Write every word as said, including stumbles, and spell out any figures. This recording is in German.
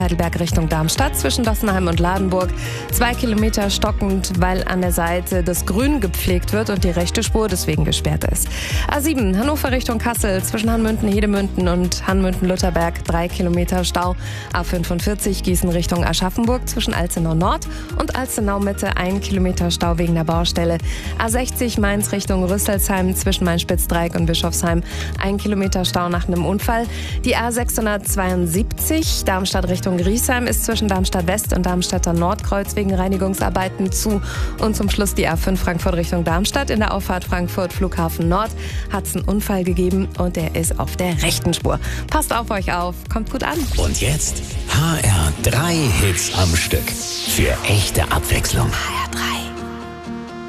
Heidelberg Richtung Darmstadt zwischen Dossenheim und Ladenburg. Zwei Kilometer stockend, weil an der Seite das Grün gepflegt wird und die rechte Spur deswegen gesperrt ist. A sieben Hannover Richtung Kassel zwischen Hanmünden-Hedemünden und Hanmünden-Lutherberg. Drei Kilometer Stau. A fünfundvierzig Gießen Richtung Aschaffenburg zwischen Alzenau Nord und Alzenau Mitte. Ein Kilometer Stau wegen der Baustelle. A sechzig Mainz Richtung Rüsselsheim zwischen Main-Spitz-Dreieck und Bischofsheim. Ein Kilometer Stau nach einem Unfall. Die A sechshundertzweiundsiebzig Darmstadt Richtung Griesheim ist zwischen Darmstadt West und Darmstädter Nordkreuz wegen Reinigungsarbeiten zu. Und zum Schluss die A fünf Frankfurt Richtung Darmstadt. In der Auffahrt Frankfurt Flughafen Nord hat es einen Unfall gegeben und der ist auf der rechten Spur. Passt auf euch auf, kommt gut an. Und jetzt H R drei Hits am Stück. Für echte Abwechslung.